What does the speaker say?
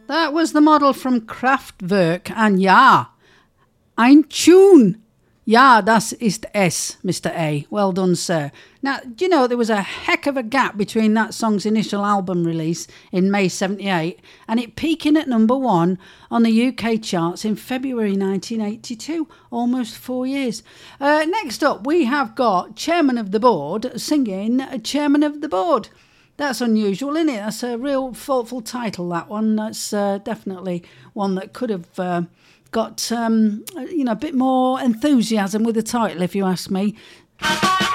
That was the model from Kraftwerk, and ja, ein Tune. Ja, das ist es, Mr. A. Well done, sir. Now, do you know there was a heck of a gap between that song's initial album release in May 78 and it peaking at number 1 on the UK charts in February 1982, almost 4 years. Next up, we have got Chairman of the Board singing Chairman of the Board. That's unusual, isn't it? That's a real thoughtful title, that one. That's definitely one that could have got a bit more enthusiasm with the title, if you ask me.